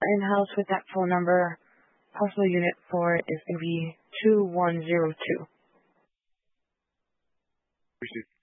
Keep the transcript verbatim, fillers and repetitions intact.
in-house with that phone number. Possible unit for it is going to be two one zero two. Appreciate it.